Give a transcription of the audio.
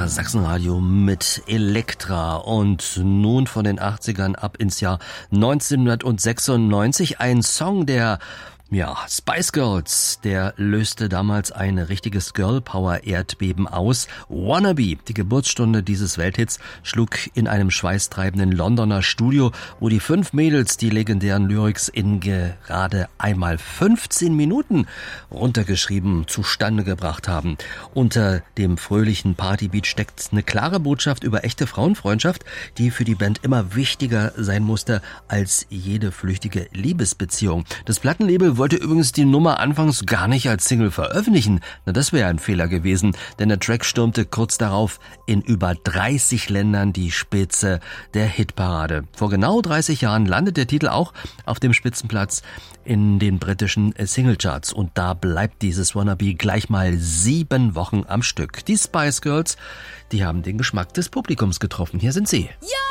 SWR Sachsenradio mit Elektra und nun von den 80ern ab ins Jahr 1996 ein Song, der Spice Girls, der löste damals ein richtiges Girl-Power-Erdbeben aus. Wannabe, die Geburtsstunde dieses Welthits, schlug in einem schweißtreibenden Londoner Studio, wo die 5 Mädels die legendären Lyrics in gerade einmal 15 Minuten runtergeschrieben zustande gebracht haben. Unter dem fröhlichen Partybeat steckt eine klare Botschaft über echte Frauenfreundschaft, die für die Band immer wichtiger sein musste als jede flüchtige Liebesbeziehung. Das Plattenlabel wollte übrigens die Nummer anfangs gar nicht als Single veröffentlichen. Na, das wäre ein Fehler gewesen, denn der Track stürmte kurz darauf in über 30 Ländern die Spitze der Hitparade. Vor genau 30 Jahren landet der Titel auch auf dem Spitzenplatz in den britischen Singlecharts und da bleibt dieses Wannabe gleich mal 7 Wochen am Stück. Die Spice Girls, die haben den Geschmack des Publikums getroffen. Hier sind sie. Ja!